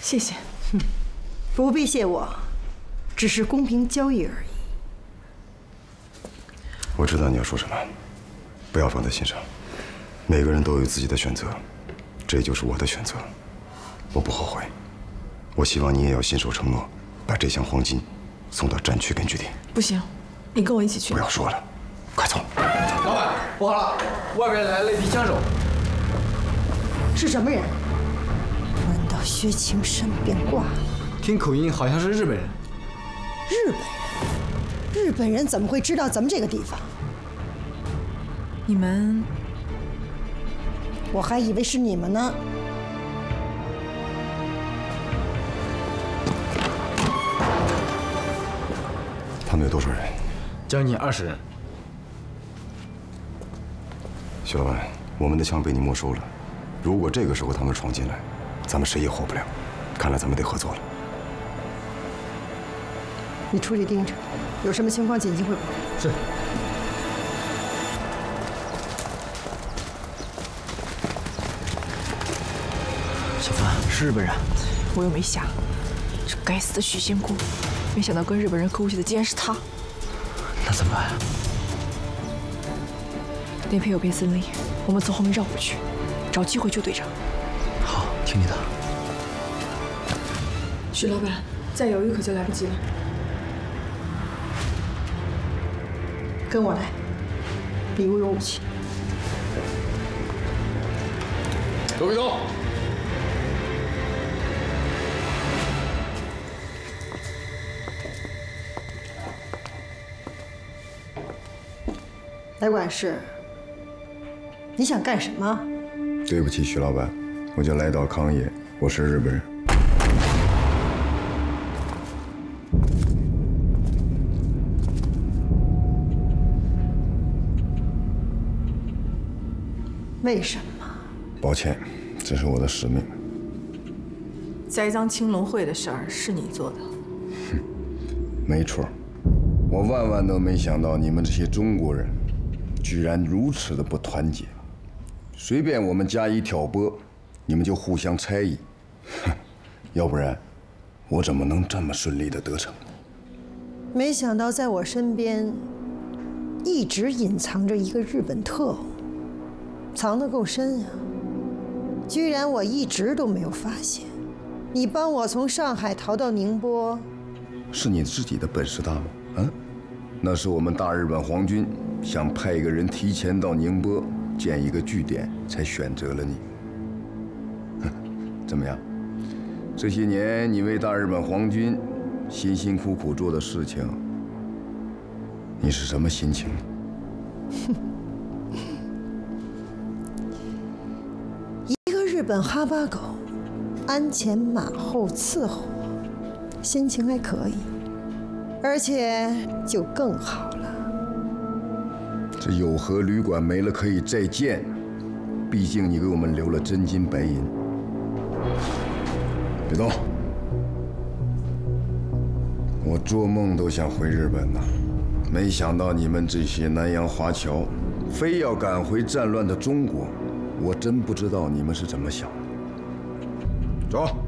谢谢。 不必谢我，只是公平交易而已。 我知道你要说什么，不要放在心上。每个人都有自己的选择，这就是我的选择，我不后悔。我希望你也要信守承诺，把这箱黄金送到战区根据地。 不行，你跟我一起去。 不要说了，快走。 老板，不好了，外边来了一批枪手。 是什么人？难道薛青山变卦了？ 听口音好像是日本人。 日本人？日本人怎么会知道咱们这个地方？ 你们？ 我还以为是你们呢。 他们有多少人？ 将近20人。 徐老板，我们的枪被你没收了。如果这个时候他们闯进来，咱们谁也活不了。看来咱们得合作了。 你出去盯着，有什么情况紧急汇报。 是。 小范是日本人， 我又没瞎。这该死的许仙姑，没想到跟日本人勾结的竟然是他。 那怎么办啊？ 那片有片森林，我们从后面绕过去，找机会救队长。 好，听你的。 许老板，再犹豫可就来不及了。 跟我来，里屋有武器。 走别动！ 来管事，你想干什么？ 对不起，徐老板，我叫来岛康也，我是日本人。 为什么？ 抱歉，这是我的使命。 栽赃青龙会的事儿是你做的。 没错，我万万都没想到你们这些中国人，居然如此的不团结。随便我们加以挑拨，你们就互相猜疑。哼，要不然，我怎么能这么顺利的得逞？ 没想到在我身边，一直隐藏着一个日本特务，藏得够深呀。居然我一直都没有发现。你帮我从上海逃到宁波， 是你自己的本事大吗？啊，那是我们大日本皇军想派一个人提前到宁波建一个据点，才选择了你。哼，怎么样？这些年你为大日本皇军辛辛苦苦做的事情，你是什么心情？ 一个日本哈巴狗，鞍前马后伺候我，心情还可以，而且就更好了。 这友和旅馆没了可以再建，毕竟你给我们留了真金白银。别动！我做梦都想回日本呢，没想到你们这些南洋华侨，非要赶回战乱的中国，我真不知道你们是怎么想的。走。